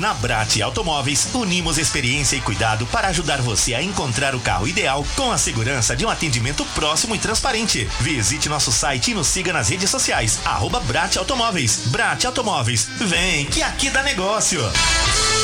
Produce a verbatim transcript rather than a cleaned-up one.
Na Brat Automóveis, unimos experiência e cuidado para ajudar você a encontrar o carro ideal com a segurança de um atendimento próximo e transparente. Visite nosso site e nos siga nas redes sociais, arroba Brat Automóveis. Brat Automóveis, vem que aqui dá negócio.